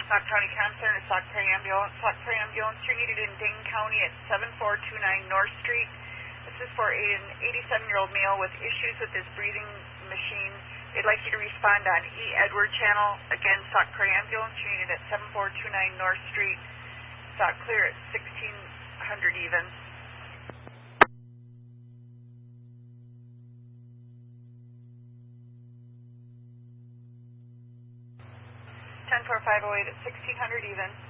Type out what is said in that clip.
Sauk County Concern is Sauk Prairie Ambulance. Sauk Prairie Ambulance, you're needed in Dane County at 7429 North Street. This is for an 87-year-old male with issues with his breathing machine. They'd like you to respond on E. Edward Channel. Again, Sauk Prairie Ambulance, you're needed at 7429 North Street. Sauk Clear at 1600 even. 10508 at 1600 even.